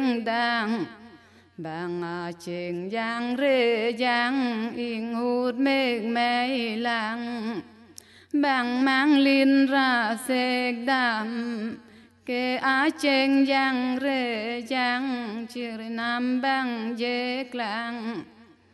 chênh đàng bằng chênh giang rê giang in hút mê mê lăng bằng mang linh ra sek đam ke chênh giang rê giang chir nam bang dê klang